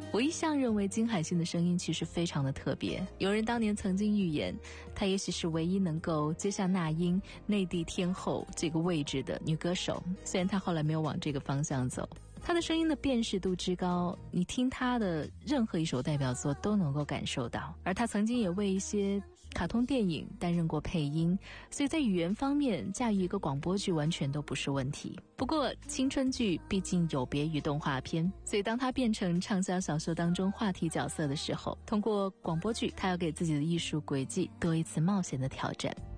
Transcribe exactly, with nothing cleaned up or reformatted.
我一向认为金海心的声音其实非常的特别，有人当年曾经预言她也许是唯一能够接下那英内地天后这个位置的女歌手，虽然她后来没有往这个方向走。她的声音的辨识度之高，你听她的任何一首代表作都能够感受到，而她曾经也为一些卡通电影担任过配音，所以在语言方面驾驭一个广播剧完全都不是问题。不过青春剧毕竟有别于动画片，所以当她变成畅销小说当中话题角色的时候，通过广播剧她要给自己的艺术轨迹多一次冒险的挑战。